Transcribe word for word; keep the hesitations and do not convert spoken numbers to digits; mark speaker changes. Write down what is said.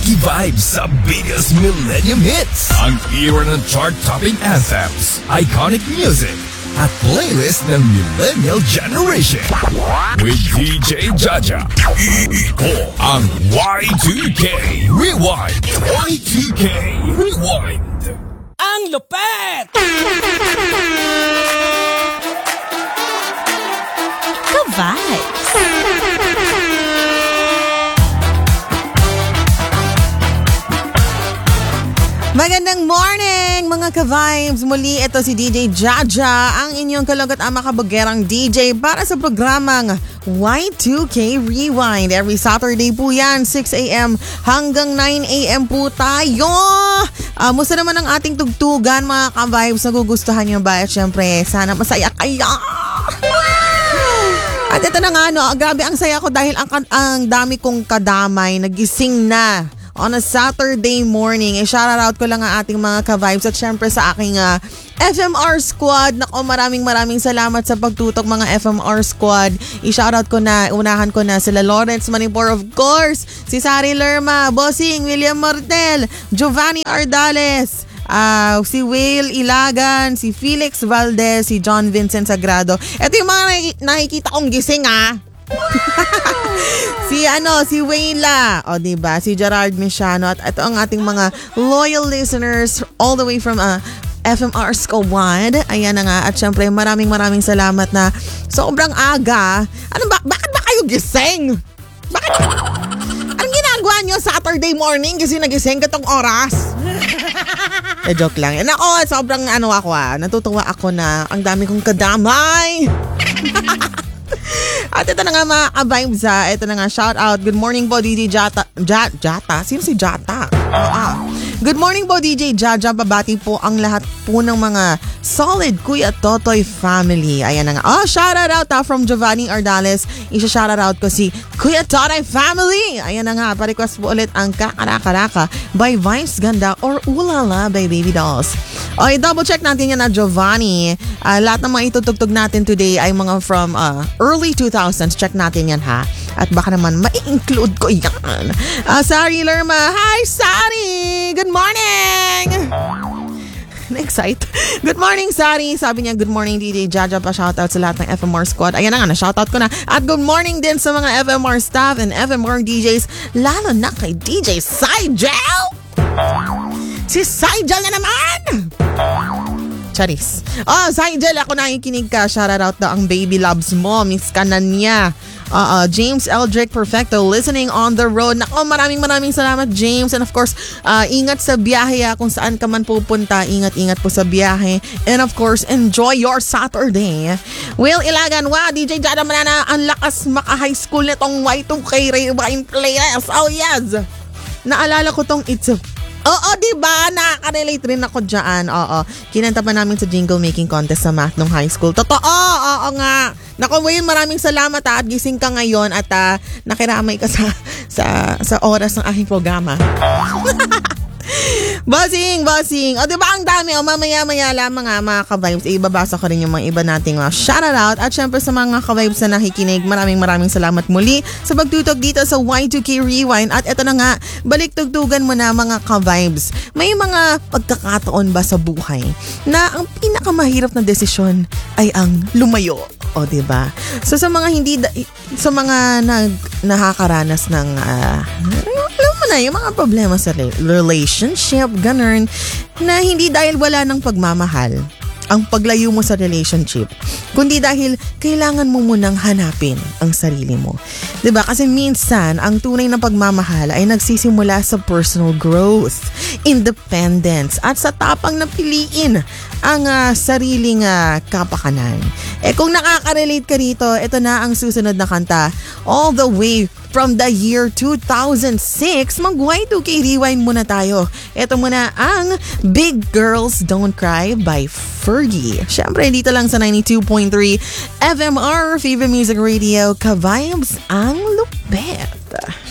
Speaker 1: Makivibes sa biggest millennium hits. Ang era ng chart-topping anthems, iconic music, at playlist ng millennial generation. With D J Jaja, ito ang Y two K Rewind. Y two K Rewind.
Speaker 2: Ang lupet!
Speaker 3: Ka-vibes! Magandang morning mga ka-vibes! Muli ito si D J Jaja, ang inyong kalugat ang makabagerang D J para sa programang Y two K Rewind. Every Saturday po yan, six a.m. hanggang nine a.m. po tayo. Uh, musta naman ang ating tugtugan mga ka-vibes? Nagugustuhan nyo ba? At syempre, sana masaya kayo! At ito na nga, no, grabe ang saya ko dahil ang, ang dami kong kadamay, nagising na on a Saturday morning. E shoutout ko lang ang ating mga ka-vibes at syempre sa aking uh, F M R squad. Nako, maraming maraming salamat sa pagtutok mga F M R squad. I-shoutout ko na, unahan ko na sila Lawrence Manipur, of course, si Sari Lerma, Bossing, William Martel, Giovanni Ardales, Uh, si Whale Ilagan, si Felix Valdez, si John Vincent Sagrado. Ito yung mga nakikita kong gising, ah. si ano, si Wayla, o diba, si Gerard Michano, at ito ang ating mga loyal listeners all the way from uh, F M R Squad. Ayan na nga, at syempre maraming maraming salamat na sobrang aga. Ano ba, bakit ba kayo gising? Bakit? Anong ginagawa nyo Saturday morning kasi nagising katong oras? Eh, joke lang. Eh, nako, sobrang ano ako ah. Natutuwa ako na ang dami kong kadamay. At ito na nga mga ka-vibes ha. Ito na nga, shout out. Good morning po D J Jata. Ja, Jata? Sino si Jata? Ah. Good morning po D J Jaja. Babati po ang lahat po ng mga solid Kuya Totoy family. Ayan na nga. Oh, shout out ha, from Giovanni Ardales. Isa-shout out ko si Kuya Totoy family. Ayan na nga. Pa-request po ulit ang Kakaraka-Raka by Vice Ganda or Ulala by Baby Dolls. Okay, double check natin yan na Giovanni. Uh, lahat ng mga itutugtog natin today ay mga from uh, early two thousands. Check natin yan ha. At baka naman ma-include ko yan. Uh, Sari Lerma. Hi, Sari! Good morning! Na-excite. Good morning, Sari. Sabi niya, good morning, D J Jaja. Pa-shoutout sa lahat ng F M R squad. Ayan na nga, na-shoutout ko na. At good morning din sa mga F M R staff and F M R D Js. Lalo na kay D J Saijel! Si Saijel na naman! Charis. Oh, Saijel, ako nakikinig ka. Shoutout na ang baby loves mo. Miss ka na niya. Uh, uh, James Eldrick Perfecto, listening on the road. Nako, maraming maraming salamat, James. And of course, uh, ingat sa biyahe ha, kung saan ka man pupunta. Ingat-ingat po sa biyahe. And of course, enjoy your Saturday. Will Ilagan, wow, D J Jada Manana, ang lakas maka-high school nitong Y two K Rewind playlist. Oh yes! Naalala ko tong It's a Oo, diba? Nakaka-relate rin ako dyan. Oo. Kinanta pa namin sa jingle making contest sa math nung high school. Totoo! Oo nga. Naku, Wayne, maraming salamat ha, at gising ka ngayon at uh, nakiramay ka sa, sa, sa oras ng aking programa. Bossing, bossing. O diba ang dami? O mamaya-maya lamang nga mga ka-vibes. E, ibabasa ko rin yung mga iba nating mga shoutout. At syempre sa mga ka-vibes na nakikinig, maraming maraming salamat muli sa pagtutok dito sa Y two K Rewind. At ito na nga, balik tugtugan mo na mga ka-vibes. May mga pagkakataon ba sa buhay na ang pinakamahirap na desisyon ay ang lumayo? O diba? So sa mga hindi, sa mga nag, nakakaranas ng uh, na yung mga problema sa relationship, ganun, na hindi dahil wala ng pagmamahal ang paglayo mo sa relationship, kundi dahil kailangan mo munang hanapin ang sarili mo. Diba? Kasi minsan, ang tunay na pagmamahal ay nagsisimula sa personal growth, independence, at sa tapang na piliin ang uh, sariling uh, kapakanan. Eh kung nakaka-relate ka rito, ito na ang susunod na kanta. All the way from the year two thousand six, mag-Y two K Rewind muna tayo. Ito muna ang Big Girls Don't Cry by Fergie. Siyempre, dito lang sa ninety-two point three F M R, Fever Music Radio, ka-vibes ang lupet.